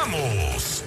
¡Comenzamos!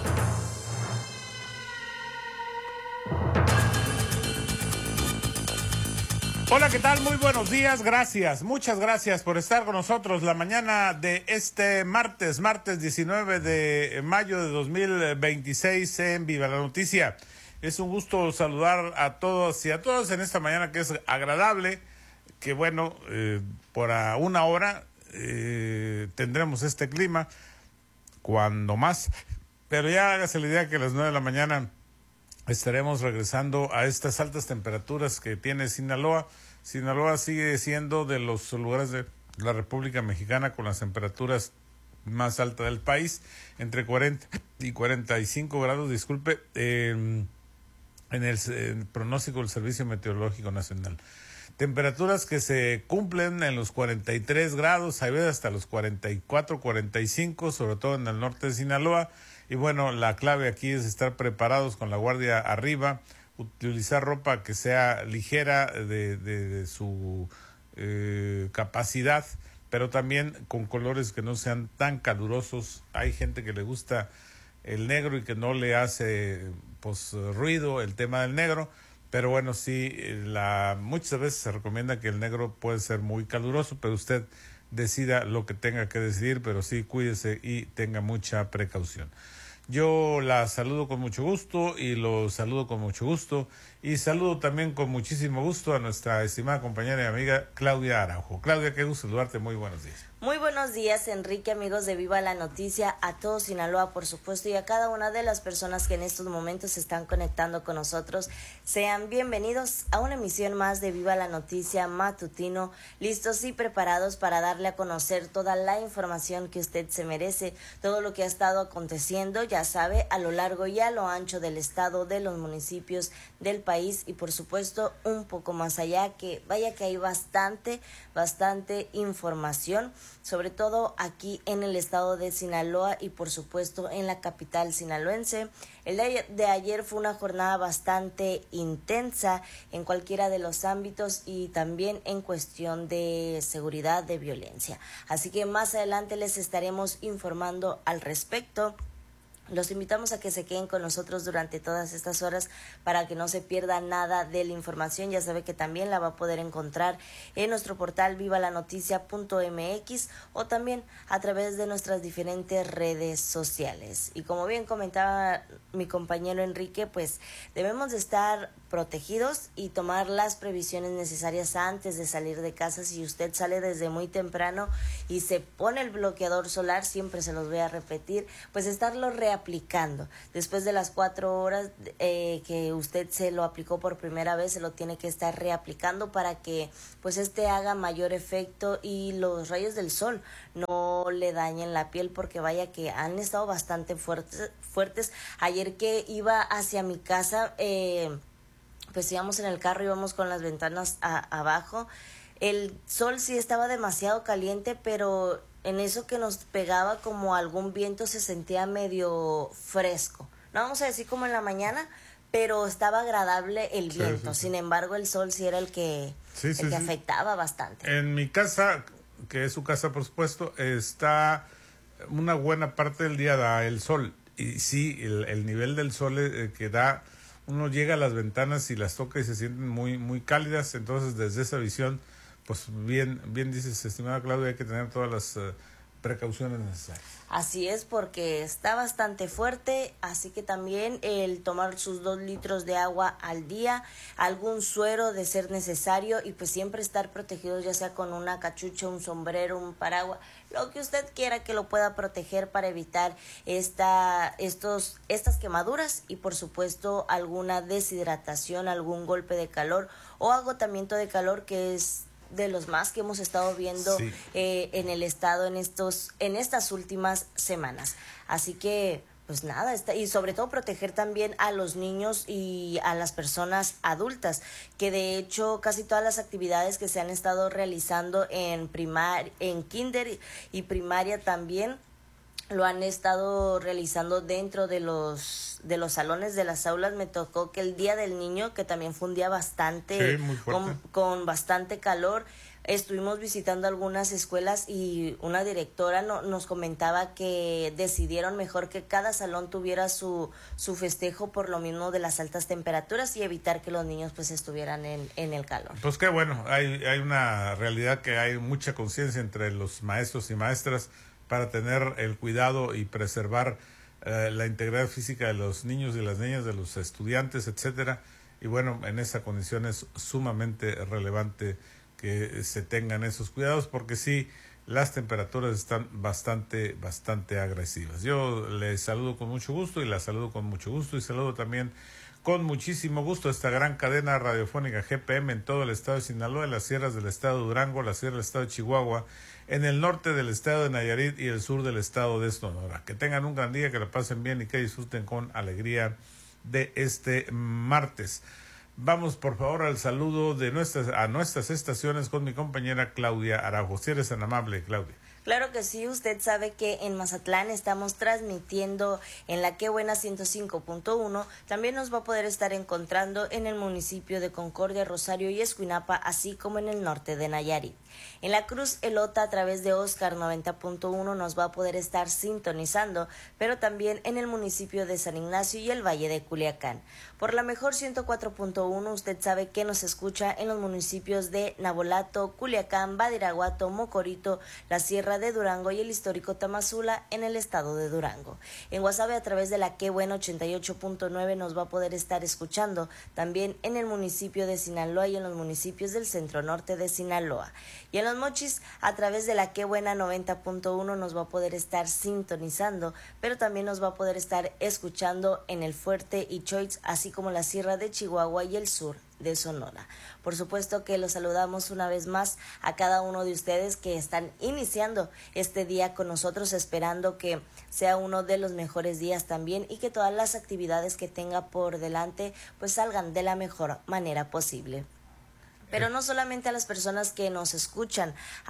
Hola, ¿qué tal? Muy buenos días, gracias, muchas gracias por estar con nosotros la mañana de este martes 19 de mayo de 2026 en Viva la Noticia. Es un gusto saludar a todos y a todas en esta mañana que es agradable, que bueno, por una hora tendremos este clima, cuando más, pero ya hágase la idea que a las 9 de la mañana estaremos regresando a estas altas temperaturas que tiene Sinaloa. Sinaloa sigue siendo de los lugares de la República Mexicana con las temperaturas más altas del país, entre 40 y 45 grados, disculpe, en el pronóstico del Servicio Meteorológico Nacional. Temperaturas que se cumplen en los 43 grados, hay veces hasta los 44, 45, sobre todo en el norte de Sinaloa. Y bueno, la clave aquí es estar preparados con la guardia arriba, utilizar ropa que sea ligera de su capacidad, pero también con colores que no sean tan calurosos. Hay gente que le gusta el negro y que no le hace ruido el tema del negro, pero bueno, sí, muchas veces se recomienda que el negro puede ser muy caluroso, pero usted decida lo que tenga que decidir, pero sí cuídese y tenga mucha precaución. Yo la saludo con mucho gusto y lo saludo con mucho gusto y saludo también con muchísimo gusto a nuestra estimada compañera y amiga Claudia Araujo. Claudia, qué gusto saludarte, muy buenos días. Muy buenos días, Enrique, amigos de Viva la Noticia, a todo Sinaloa, por supuesto, y a cada una de las personas que en estos momentos se están conectando con nosotros. Sean bienvenidos a una emisión más de Viva la Noticia matutino, listos y preparados para darle a conocer toda la información que usted se merece, todo lo que ha estado aconteciendo, ya sabe, a lo largo y a lo ancho del estado, de los municipios, del país y por supuesto un poco más allá, que vaya que hay bastante información, sobre todo aquí en el estado de Sinaloa y por supuesto en la capital sinaloense. El día de ayer fue una jornada bastante intensa en cualquiera de los ámbitos y también en cuestión de seguridad, de violencia. Así que más adelante les estaremos informando al respecto. Los invitamos a que se queden con nosotros durante todas estas horas para que no se pierda nada de la información. Ya sabe que también la va a poder encontrar en nuestro portal vivalanoticia.mx o también a través de nuestras diferentes redes sociales. Y como bien comentaba mi compañero Enrique, pues debemos de estar protegidos y tomar las previsiones necesarias antes de salir de casa. Si usted sale desde muy temprano y se pone el bloqueador solar, siempre se los voy a repetir, pues estarlo reaplicando. Después de las 4 horas que usted se lo aplicó por primera vez, se lo tiene que estar reaplicando para que pues haga mayor efecto y los rayos del sol no le dañen la piel, porque vaya que han estado bastante fuertes. Ayer que iba hacia mi casa, pues íbamos en el carro, íbamos con las ventanas abajo. El sol sí estaba demasiado caliente, pero en eso que nos pegaba como algún viento se sentía medio fresco. No vamos a decir como en la mañana, pero estaba agradable el viento. Sí. Sin embargo, el sol sí era el que afectaba bastante. En mi casa, que es su casa por supuesto, está una buena parte del día da el sol. Y sí, el nivel del sol que da, uno llega a las ventanas y las toca y se sienten muy, muy cálidas. Entonces, desde esa visión, pues bien dices, estimada Claudia, hay que tener todas las precauciones necesarias. Así es, porque está bastante fuerte, así que también el tomar sus 2 litros de agua al día, algún suero de ser necesario y pues siempre estar protegidos, ya sea con una cachucha, un sombrero, un paraguas, lo que usted quiera que lo pueda proteger para evitar estas quemaduras y por supuesto alguna deshidratación, algún golpe de calor o agotamiento de calor, que es de los más que hemos estado viendo en el estado en estas últimas semanas. Así que pues nada, y sobre todo proteger también a los niños y a las personas adultas, que de hecho casi todas las actividades que se han estado realizando en kinder y primaria también lo han estado realizando dentro de los salones de las aulas. Me tocó que el Día del Niño, que también fue un día bastante con bastante calor, estuvimos visitando algunas escuelas y una directora nos comentaba que decidieron mejor que cada salón tuviera su festejo por lo mismo de las altas temperaturas y evitar que los niños pues estuvieran en el calor. Pues qué bueno, hay una realidad que hay mucha conciencia entre los maestros y maestras para tener el cuidado y preservar la integridad física de los niños y las niñas, de los estudiantes, etcétera. Y bueno, en esa condición es sumamente relevante que se tengan esos cuidados, porque sí, las temperaturas están bastante agresivas. Yo les saludo con mucho gusto y la saludo con mucho gusto y saludo también con muchísimo gusto esta gran cadena radiofónica GPM en todo el estado de Sinaloa, en las sierras del estado de Durango, la sierra del estado de Chihuahua, en el norte del estado de Nayarit y el sur del estado de Sonora. Que tengan un gran día, que la pasen bien y que disfruten con alegría de este martes. Vamos por favor al saludo de nuestras estaciones con mi compañera Claudia Araujo. Si eres tan amable, Claudia. Claro que sí, usted sabe que en Mazatlán estamos transmitiendo en la Qué Buena 105.1, también nos va a poder estar encontrando en el municipio de Concordia, Rosario y Escuinapa, así como en el norte de Nayarit. En la Cruz Elota a través de Oscar 90.1 nos va a poder estar sintonizando, pero también en el municipio de San Ignacio y el Valle de Culiacán. Por la mejor 104.1 usted sabe que nos escucha en los municipios de Nabolato, Culiacán, Badiraguato, Mocorito, la Sierra de Durango y el histórico Tamazula en el estado de Durango. En Guasave a través de la Qué Buena 88.9 nos va a poder estar escuchando, también en el municipio de Sinaloa y en los municipios del centro norte de Sinaloa. Y en Los Mochis a través de la Qué Buena 90.1 nos va a poder estar sintonizando, pero también nos va a poder estar escuchando en el Fuerte y Choix, así como la Sierra de Chihuahua y el sur de Sonora. Por supuesto que los saludamos una vez más a cada uno de ustedes que están iniciando este día con nosotros, esperando que sea uno de los mejores días también y que todas las actividades que tenga por delante pues salgan de la mejor manera posible. Pero no solamente a las personas que nos escuchan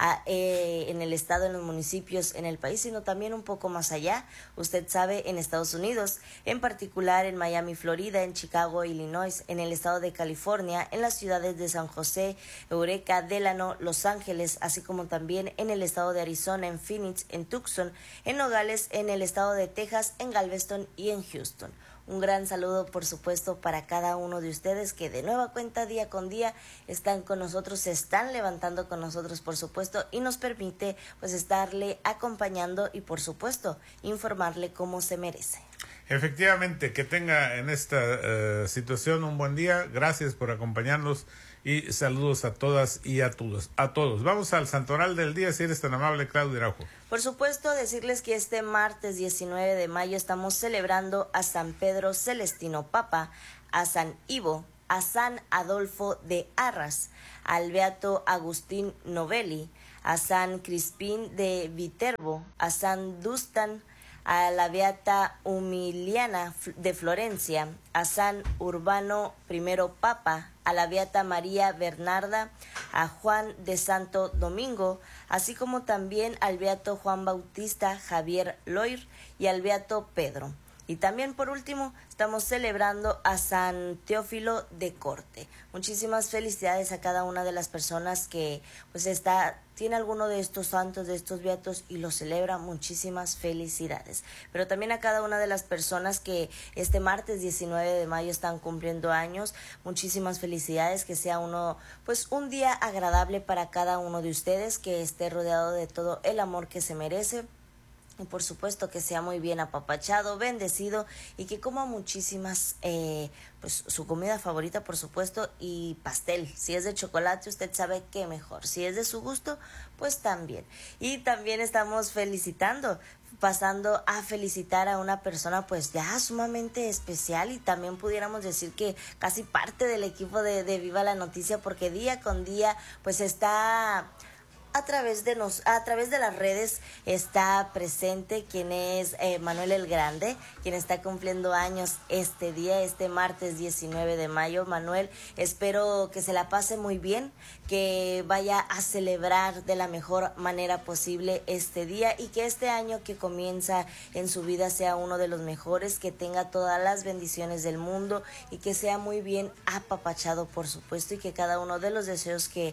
en el estado, en los municipios, en el país, sino también un poco más allá, usted sabe, en Estados Unidos, en particular en Miami, Florida, en Chicago, Illinois, en el estado de California, en las ciudades de San José, Eureka, Delano, Los Ángeles, así como también en el estado de Arizona, en Phoenix, en Tucson, en Nogales, en el estado de Texas, en Galveston y en Houston. Un gran saludo, por supuesto, para cada uno de ustedes que de nueva cuenta, día con día, están con nosotros, se están levantando con nosotros, por supuesto, y nos permite pues estarle acompañando y, por supuesto, informarle como se merece. Efectivamente, que tenga en esta situación un buen día. Gracias por acompañarnos y saludos a todas y a todos. Vamos al santoral del día, si eres tan amable, Claudia Araujo. Por supuesto, decirles que este martes 19 de mayo estamos celebrando a San Pedro Celestino Papa, a San Ivo, a San Adolfo de Arras, al Beato Agustín Novelli, a San Crispín de Viterbo, a San Dustan, a la Beata Humiliana de Florencia, a San Urbano I Papa, a la Beata María Bernarda, a Juan de Santo Domingo, así como también al Beato Juan Bautista Javier Loir y al Beato Pedro. Y también, por último, estamos celebrando a San Teófilo de Corte. Muchísimas felicidades a cada una de las personas que pues tiene alguno de estos santos, de estos beatos y los celebra. Muchísimas felicidades. Pero también a cada una de las personas que este martes 19 de mayo están cumpliendo años. Muchísimas felicidades, que sea un día agradable para cada uno de ustedes, que esté rodeado de todo el amor que se merece. Y por supuesto que sea muy bien apapachado, bendecido y que coma muchísimas, pues su comida favorita, por supuesto, y pastel. Si es de chocolate, usted sabe qué mejor. Si es de su gusto, pues también. Y también estamos pasando a felicitar a una persona pues ya sumamente especial, y también pudiéramos decir que casi parte del equipo de Viva la Noticia, porque día con día pues está a través de las redes está presente, quien es Manuel el Grande, quien está cumpliendo años este día, este martes 19 de mayo. Manuel, espero que se la pase muy bien, que vaya a celebrar de la mejor manera posible este día, y que este año que comienza en su vida sea uno de los mejores, que tenga todas las bendiciones del mundo y que sea muy bien apapachado, por supuesto, y que cada uno de los deseos que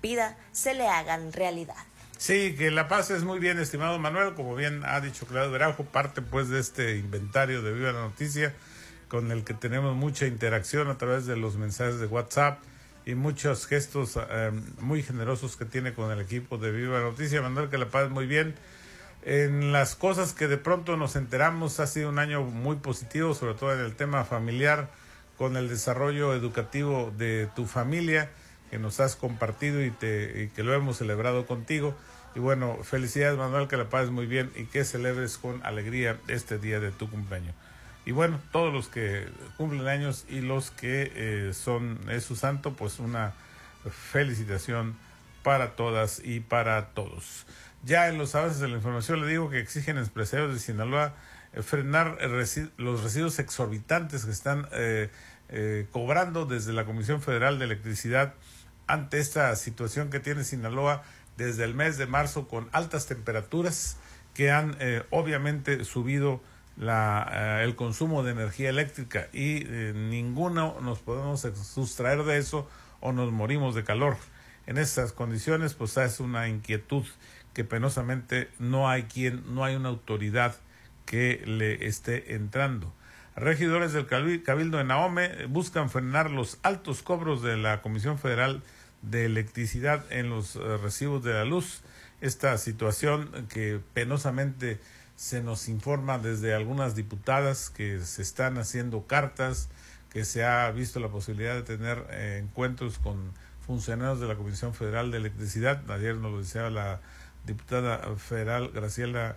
pida se le hagan realidad. Sí, que la pases muy bien, estimado Manuel, como bien ha dicho Claudio Araujo, parte pues de este inventario de Viva la Noticia, con el que tenemos mucha interacción a través de los mensajes de WhatsApp y muchos gestos muy generosos que tiene con el equipo de Viva la Noticia. Manuel, que la pases muy bien. En las cosas que de pronto nos enteramos, ha sido un año muy positivo, sobre todo en el tema familiar, con el desarrollo educativo de tu familia, que nos has compartido y que lo hemos celebrado contigo. Y bueno, felicidades, Manuel, que la pases muy bien y que celebres con alegría este día de tu cumpleaños. Y bueno, todos los que cumplen años y los que es su santo, pues una felicitación para todas y para todos. Ya en los avances de la información le digo que exigen empresarios de Sinaloa frenar los residuos exorbitantes que están cobrando desde la Comisión Federal de Electricidad ante esta situación que tiene Sinaloa desde el mes de marzo, con altas temperaturas que han obviamente subido el consumo de energía eléctrica, y ninguno nos podemos sustraer de eso o nos morimos de calor. En estas condiciones pues es una inquietud que penosamente no hay una autoridad que le esté entrando. Regidores del Cabildo de Nahome buscan frenar los altos cobros de la Comisión Federal de Electricidad en los recibos de la luz. Esta situación que penosamente se nos informa desde algunas diputadas que se están haciendo cartas, que se ha visto la posibilidad de tener encuentros con funcionarios de la Comisión Federal de Electricidad. Ayer nos lo decía la diputada federal Graciela,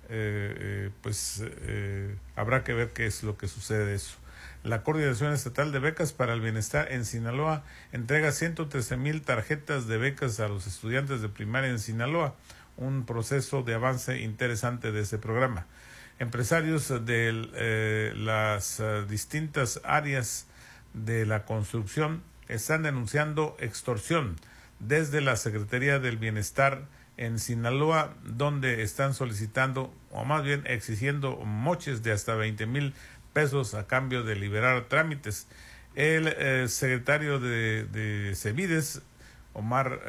habrá que ver qué es lo que sucede de eso. La Coordinación Estatal de Becas para el Bienestar en Sinaloa entrega 113,000 tarjetas de becas a los estudiantes de primaria en Sinaloa, un proceso de avance interesante de ese programa. Empresarios de las distintas áreas de la construcción están denunciando extorsión desde la Secretaría del Bienestar en Sinaloa, donde están solicitando, o más bien exigiendo, moches de hasta 20,000 pesos a cambio de liberar trámites. El secretario de CEBIDES, Omar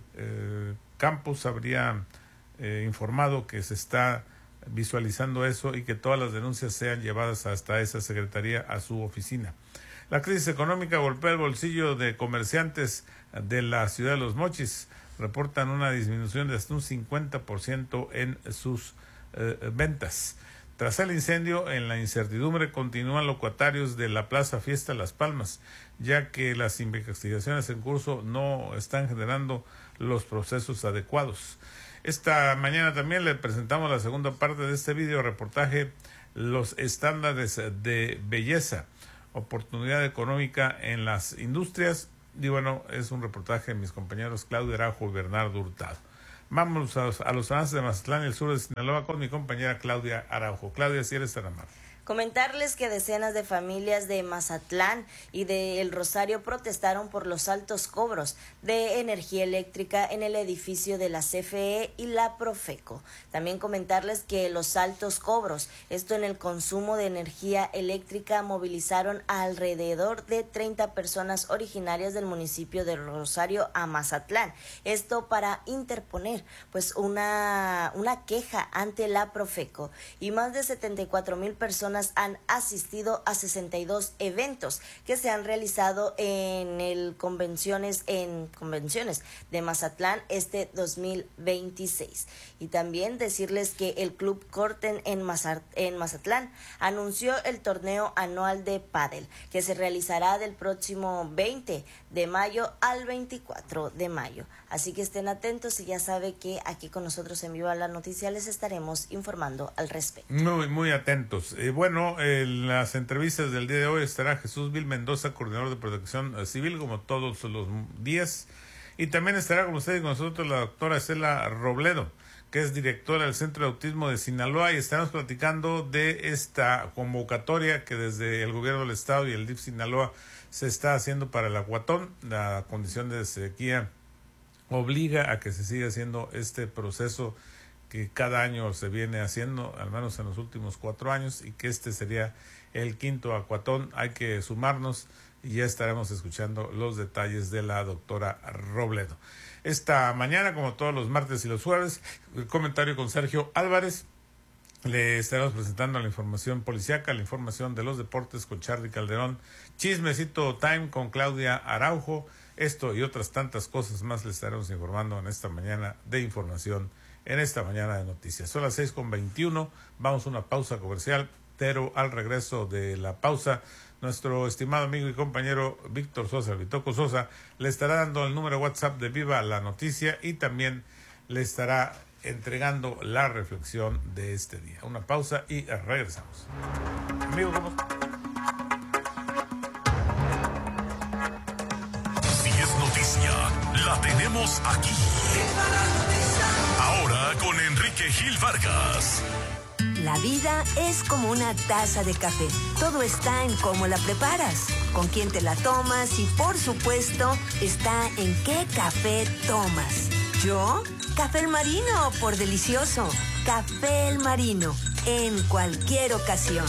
Campos, habría informado que se está visualizando eso y que todas las denuncias sean llevadas hasta esa secretaría, a su oficina. La crisis económica golpea el bolsillo de comerciantes de la ciudad de Los Mochis. Reportan una disminución de hasta un 50% en sus ventas. Tras el incendio, en la incertidumbre continúan locatarios de la Plaza Fiesta Las Palmas, ya que las investigaciones en curso no están generando los procesos adecuados. Esta mañana también le presentamos la segunda parte de este video reportaje, los estándares de belleza, oportunidad económica en las industrias. Y bueno, es un reportaje de mis compañeros Claudio Araujo y Bernardo Hurtado. Vamos a los avances de Mazatlán y el sur de Sinaloa con mi compañera Claudia Araujo. Claudia, si eres tan amable. Comentarles que decenas de familias de Mazatlán y de El Rosario protestaron por los altos cobros de energía eléctrica en el edificio de la CFE y la Profeco. También comentarles que los altos cobros, esto en el consumo de energía eléctrica, movilizaron a alrededor de 30 personas originarias del municipio de Rosario a Mazatlán. Esto para interponer pues una queja ante la Profeco, y más de 74,000 personas han asistido a 62 eventos que se han realizado en convenciones de Mazatlán este 2026. Y también decirles que el Club Corten en Mazatlán anunció el torneo anual de pádel, que se realizará del próximo 20 de mayo al 24 de mayo. Así que estén atentos, y ya sabe que aquí con nosotros en Viva la Noticia les estaremos informando al respecto. Muy, muy atentos. Bueno, en las entrevistas del día de hoy estará Jesús Vil Mendoza, coordinador de Protección Civil, como todos los días. Y también estará con ustedes y con nosotros la doctora Estela Robledo, que es directora del Centro de Autismo de Sinaloa, y estaremos platicando de esta convocatoria que desde el gobierno del estado y el DIF Sinaloa se está haciendo para el aguatón. La condición de sequía obliga a que se siga haciendo este proceso que cada año se viene haciendo, al menos en los últimos 4 años, y que este sería el quinto aguatón. Hay que sumarnos y ya estaremos escuchando los detalles de la doctora Robledo. Esta mañana, como todos los martes y los jueves, el comentario con Sergio Álvarez. Le estaremos presentando la información policiaca, la información de los deportes con Charly Calderón, Chismecito Time con Claudia Araujo. Esto y otras tantas cosas más le estaremos informando en esta mañana de información, en esta mañana de noticias. Son las 6:21, vamos a una pausa comercial, pero al regreso de la pausa, nuestro estimado amigo y compañero Víctor Sosa, el Vitoco Sosa, le estará dando el número WhatsApp de Viva la Noticia y también le estará entregando la reflexión de este día. Una pausa y regresamos. Amigo, ¿cómo está? Si es noticia, la tenemos aquí. Ahora con Enrique Gil Vargas. La vida es como una taza de café. Todo está en cómo la preparas, con quién te la tomas y, por supuesto, está en qué café tomas. ¿Yo? Café El Marino, por delicioso. Café El Marino, en cualquier ocasión.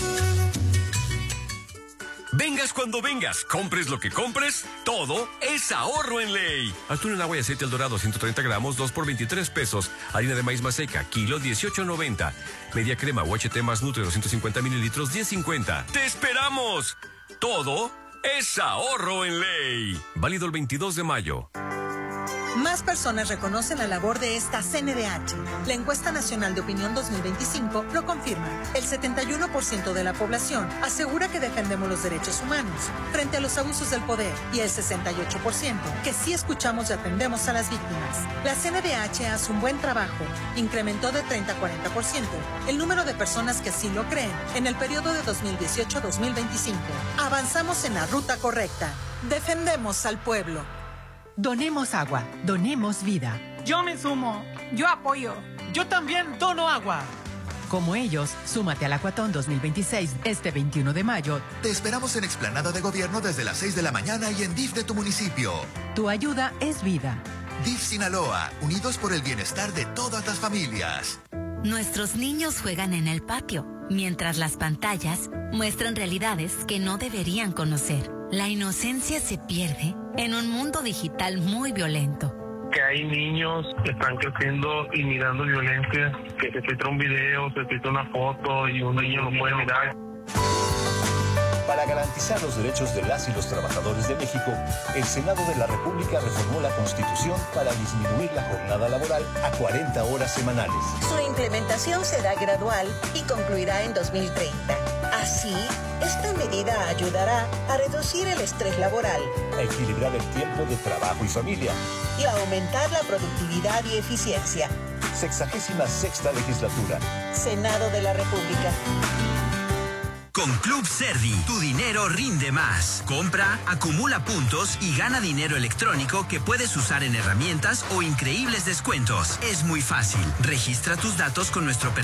Vengas cuando vengas, compres lo que compres, todo es ahorro en Ley. Atún en agua y aceite El Dorado, 130 gramos, 2 por 23 pesos. Harina de maíz maseca, kilo, 18.90. Media crema UHT más Nutre, 250 mililitros, 10.50. ¡Te esperamos! Todo es ahorro en Ley. Válido el 22 de mayo. Más personas reconocen la labor de esta CNDH. La encuesta nacional de opinión 2025 lo confirma. El 71% de la población asegura que defendemos los derechos humanos frente a los abusos del poder y el 68% que sí escuchamos y atendemos a las víctimas. La CNDH hace un buen trabajo. Incrementó de 30 a 40% el número de personas que sí lo creen en el periodo de 2018 a 2025. Avanzamos en la ruta correcta. Defendemos al pueblo. Donemos agua, donemos vida. Yo me sumo, yo apoyo. Yo también dono agua. Como ellos, súmate al Acuatón 2026 este 21 de mayo. Te esperamos en Explanada de Gobierno desde las 6 de la mañana y en DIF de tu municipio. Tu ayuda es vida. DIF Sinaloa, unidos por el bienestar de todas las familias. Nuestros niños juegan en el patio, mientras las pantallas muestran realidades que no deberían conocer. La inocencia se pierde en un mundo digital muy violento. Que hay niños que están creciendo y mirando violencia, que se filtra un video, se filtra una foto y un niño lo puede mirar. Para garantizar los derechos de las y los trabajadores de México, el Senado de la República reformó la Constitución para disminuir la jornada laboral a 40 horas semanales. Su implementación será gradual y concluirá en 2030. Así, esta medida ayudará a reducir el estrés laboral, a equilibrar el tiempo de trabajo y familia y a aumentar la productividad y eficiencia. 66ª legislatura. Senado de la República. Con Club Serdi, tu dinero rinde más. Compra, acumula puntos y gana dinero electrónico que puedes usar en herramientas o increíbles descuentos. Es muy fácil. Registra tus datos con nuestro